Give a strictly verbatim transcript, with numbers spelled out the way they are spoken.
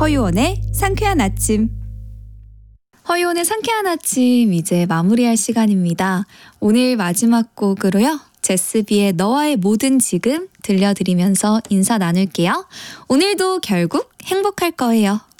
허유원의 상쾌한 아침. 허유원의 상쾌한 아침 이제 마무리할 시간입니다. 오늘 마지막 곡으로요. 제스비의 너와의 모든 지금 들려드리면서 인사 나눌게요. 오늘도 결국 행복할 거예요.